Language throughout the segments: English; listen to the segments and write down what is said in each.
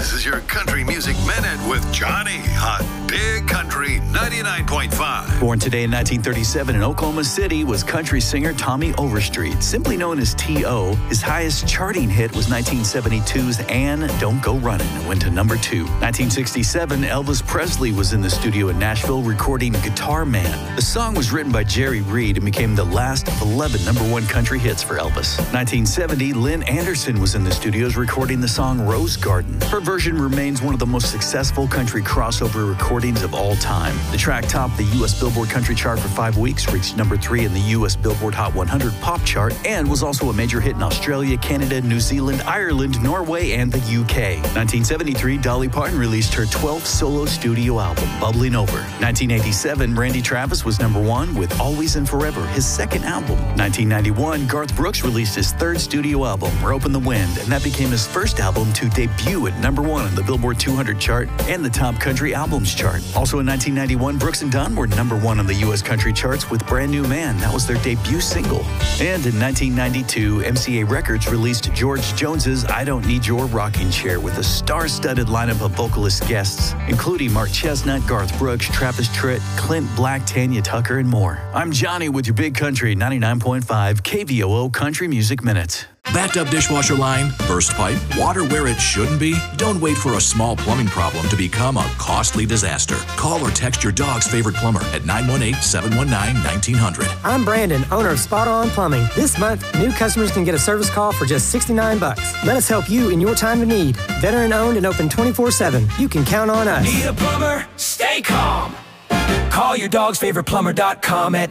This is your Country Music Minute with Johnny on Big Country 99.5. Born today in 1937 in Oklahoma City was country singer Tommy Overstreet, simply known as T.O. His highest charting hit was 1972's Ann, Don't Go Running. It went to number 2. 1967, Elvis Presley was in the studio in Nashville recording Guitar Man. The song was written by Jerry Reed and became the last of 11 number 1 country hits for Elvis. 1970, Lynn Anderson was in the studios recording the song Rose Garden. Her version remains one of the most successful country crossover recordings of all time. The track topped the U.S. Billboard Country Chart for 5 weeks, reached number 3 in the U.S. Billboard Hot 100 Pop Chart, and was also a major hit in Australia, Canada, New Zealand, Ireland, Norway, and the UK. 1973, Dolly Parton released her 12th solo studio album, Bubbling Over. 1987, Randy Travis was number 1 with Always and Forever, his second album. 1991, Garth Brooks released his 3rd studio album, Rope in the Wind, and that became his first album to debut at number 1 on the Billboard 200 chart and the Top Country Albums chart. Also in 1991, Brooks and Dunn were number 1 on the U.S. country charts with Brand New Man. That was their debut single. And in 1992, MCA Records released George Jones's I Don't Need Your Rocking Chair with a star-studded lineup of vocalist guests, including Mark Chestnut, Garth Brooks, Travis Tritt, Clint Black, Tanya Tucker, and more. I'm Johnny with your Big Country 99.5 KVOO Country Music Minute. Backed up dishwasher line, burst pipe, water where it shouldn't be? Don't wait for a small plumbing problem to become a costly disaster. Call or text your dog's favorite plumber at 918-719-1900. I'm Brandon, owner of Spot On Plumbing. This month, new customers can get a service call for just $69. Let us help you in your time of need. Veteran owned and open 24/7. You can count on us. Need a plumber? Stay calm. Call your dog's favorite plumber.com at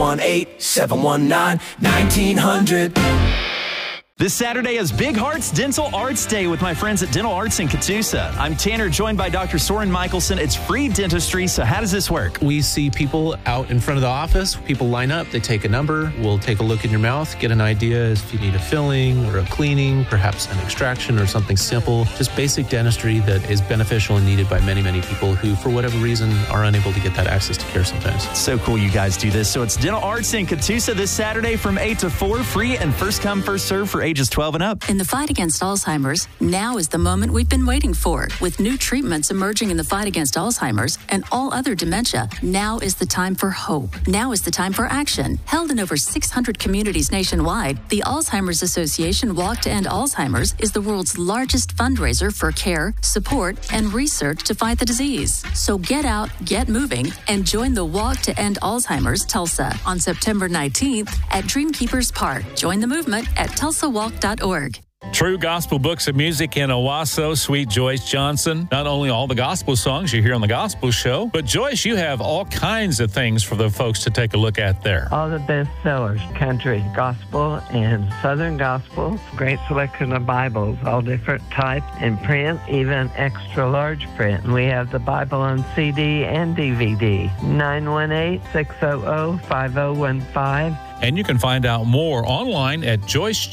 918-719-1900. This Saturday is Big Hearts Dental Arts Day with my friends at Dental Arts in Catoosa. I'm Tanner, joined by Dr. Soren Michelson. It's free dentistry, so how does this work? We see people out in front of the office. People line up, they take a number. We'll take a look in your mouth, get an idea if you need a filling or a cleaning, perhaps an extraction or something simple. Just basic dentistry that is beneficial and needed by many, many people who, for whatever reason, are unable to get that access to care sometimes. It's so cool you guys do this. So it's Dental Arts in Catoosa this Saturday from 8 to 4, free and first come, first serve for ages 12 and up. In the fight against Alzheimer's, now is the moment we've been waiting for. With new treatments emerging in the fight against Alzheimer's and all other dementia, now is the time for hope. Now is the time for action. Held in over 600 communities nationwide, the Alzheimer's Association Walk to End Alzheimer's is the world's largest fundraiser for care, support, and research to fight the disease. So get out, get moving, and join the Walk to End Alzheimer's Tulsa on September 19th at Dreamkeepers Park. Join the movement at tulsawalk.org. True Gospel Books of Music in Owasso, Sweet Joyce Johnson. Not only all the gospel songs you hear on the gospel show, but Joyce, you have all kinds of things for the folks to take a look at there. All the bestsellers, country, gospel, and southern gospel. Great selection of Bibles, all different types, in print, even extra large print. And we have the Bible on CD and DVD. 918-600-5015. And you can find out more online at Joyce